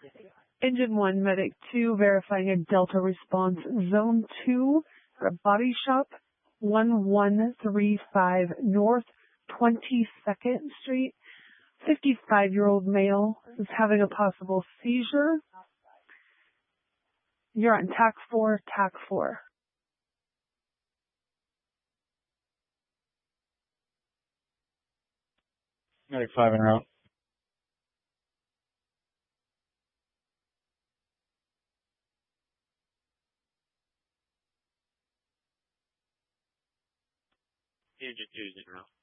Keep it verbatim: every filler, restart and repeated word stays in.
Engine one, Medic two, verifying a Delta response. Zone two, for a body shop, one one three five North twenty-second Street. fifty-five-year-old male is having a possible seizure. You're on T A C four, T A C four. Medic five en route. Engine two is en route.